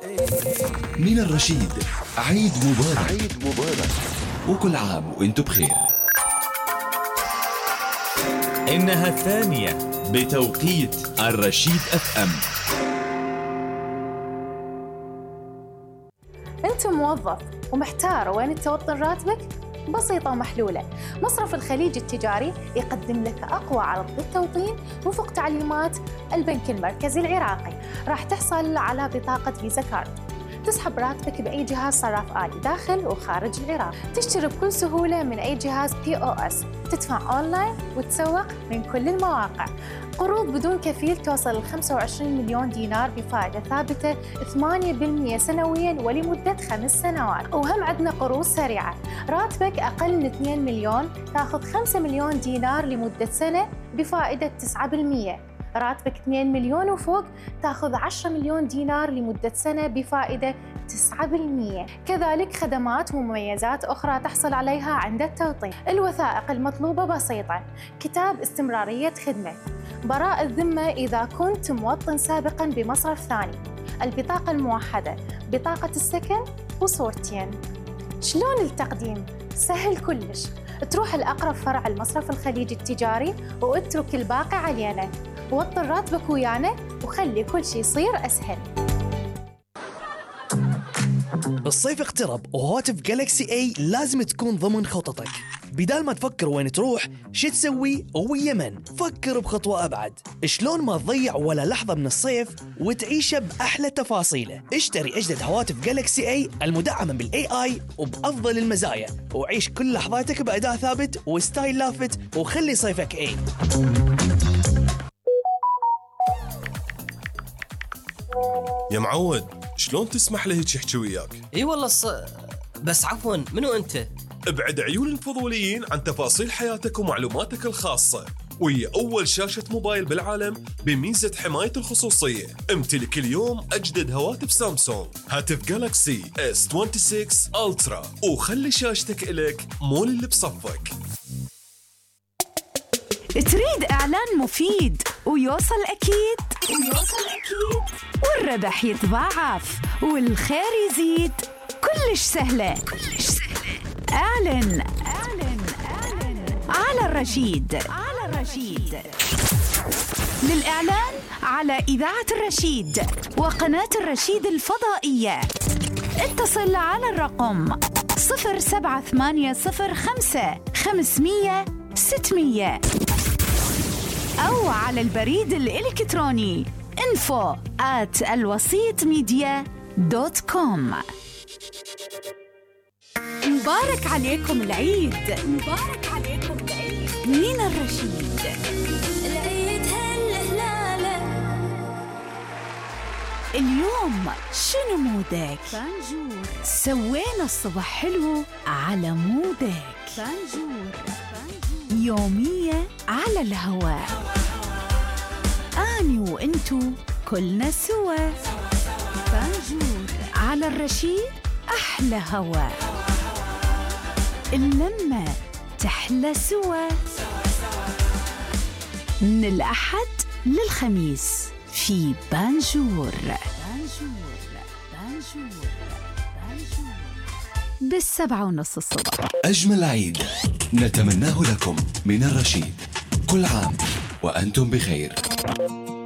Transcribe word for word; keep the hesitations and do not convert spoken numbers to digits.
من الرشيد عيد مبارك. عيد مبارك وكل عام وانتم بخير. إنها الثانية بتوقيت الرشيد اف ام. أنت موظف ومحتار وين توطن راتبك؟ بسيطة ومحلولة. مصرف الخليج التجاري يقدم لك أقوى عرض للتوطين وفق تعليمات البنك المركزي العراقي. راح تحصل على بطاقة فيزا كارد، تسحب راتبك بأي جهاز صراف آلي داخل وخارج العراق، تشتري بكل سهولة من أي جهاز بي أو إس، تدفع أونلاين وتسوق من كل المواقع. قروض بدون كفيل توصل ل خمسة وعشرين مليون دينار بفائدة ثابتة ثمانية بالمئة سنوياً ولمدة خمس سنوات. وهم عندنا قروض سريعة، راتبك أقل من اثنين مليون تاخذ خمسة مليون دينار لمدة سنة بفائدة تسعة بالمئة. راتبك اثنين مليون وفوق تاخذ عشرة مليون دينار لمدة سنة بفائدة تسعة بالمئة. كذلك خدمات ومميزات أخرى تحصل عليها عند التوطين. الوثائق المطلوبة بسيطة: كتاب استمرارية خدمة، براءة الذمة إذا كنت موطن سابقاً بمصرف ثاني، البطاقة الموحدة، بطاقة السكن وصورتين. شلون التقديم؟ سهل كلش، تروح الأقرب فرع المصرف الخليج التجاري واترك الباقي علينا. وطن راتبك ويانا وخلي كل شيء يصير أسهل. الصيف اقترب وهواتف جالكسي اي لازم تكون ضمن خططك. بدال ما تفكر وين تروح شو تسوي ويا من، فكر بخطوة أبعد. شلون ما تضيع ولا لحظة من الصيف وتعيشه بأحلى تفاصيله. اشتري أجدد هواتف جالكسي اي المدعمة بالاي اي وبأفضل المزايا، وعيش كل لحظاتك بأداء ثابت وستايل لافت، وخلي صيفك اي. يا معود، شلون تسمح له هيك يحكي وياك؟ اي والله ص... بس عفوا، منو انت؟ ابعد عيون الفضوليين عن تفاصيل حياتك ومعلوماتك الخاصة، وهي أول شاشة موبايل بالعالم بميزة حماية الخصوصية. امتلك اليوم أجدد هواتف سامسونج، هاتف جالكسي إس ستة وعشرين ألترا، وخلي شاشتك إلك مول اللي بصفك. تريد إعلان مفيد ويوصل أكيد ويوصل أكيد والربح يتضاعف والخير يزيد؟ كلش سهلة كلش سهلة. اعلن اعلن اعلن على الرشيد على الرشيد. للإعلان على إذاعة الرشيد وقناة الرشيد الفضائية اتصل على الرقم صفر سبعة ثمانية صفر خمسة خمسمية ستمية أو على البريد الإلكتروني info at الوسيط ميديا دوت كوم. مبارك عليكم العيد، مبارك عليكم العيد. من الرشيد. العيد هالهلالة. اليوم شنو مودك؟ بانجور. سوينا الصبح حلو على مودك. بانجور. يومية على الهواء، أني وإنتو كلنا سوا. بانجور على الرشيد، أحلى هواء، اللمة تحلى سوا. من الأحد للخميس في بانجور. بانجور بانجور بانجور بالسبعة ونص الصبح. أجمل عيد نتمناه لكم من الرشيد. كل عام وأنتم بخير.